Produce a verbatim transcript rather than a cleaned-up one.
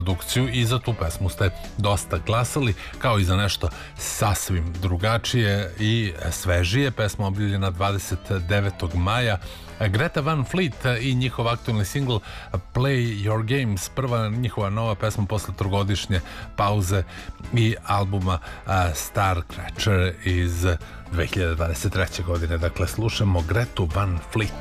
produkciju i za tu pesmu ste dosta glasali, kao i za nešto sasvim drugačije i svežije. Pesma objavljena dvadeset devetog maja. Greta Van Fleet i njihov aktualni singl Play Your Games, prva njihova nova pesma posle trogodišnje pauze i albuma Starcatcher iz dve hiljade dvadeset treće godine. Dakle, slušamo Gretu Van Fleet.